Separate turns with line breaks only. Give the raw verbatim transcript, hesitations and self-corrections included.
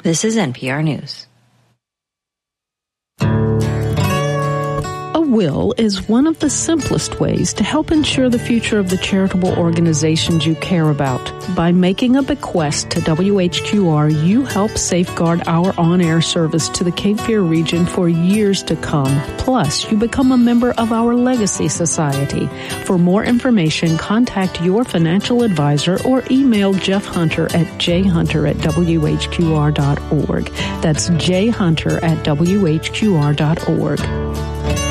This is N P R News.
A will is one of the simplest ways to help ensure the future of the charitable organizations you care about. By making a bequest to W H Q R, you help safeguard our on-air service to the Cape Fear region for years to come. Plus, you become a member of our Legacy Society. For more information, contact your financial advisor or email Jeff Hunter at jhunter at w h q r dot org. That's jhunter at w h q r dot org.